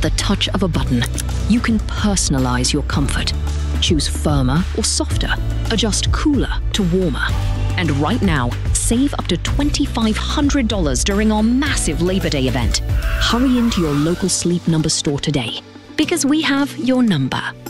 the touch of a button. You can personalize your comfort. Choose firmer or softer. Adjust cooler to warmer. And right now, save up to $2,500 during our massive Labor Day event. Hurry into your local Sleep Number store today, because we have your number.